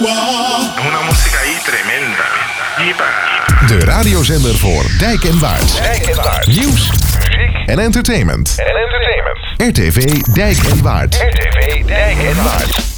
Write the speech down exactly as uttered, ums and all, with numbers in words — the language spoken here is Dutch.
Una música ahí tremenda. De radiozender voor Dijk en Waard. Dijk en Waard. Nieuws, muziek en entertainment. en entertainment. R T V Dijk en Waard. R T V Dijk en Waard.